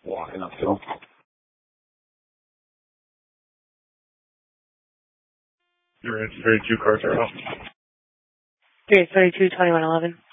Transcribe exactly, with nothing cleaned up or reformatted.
walking up to him. You're in thirty-two cars are out. three thirty-two, twenty-one eleven.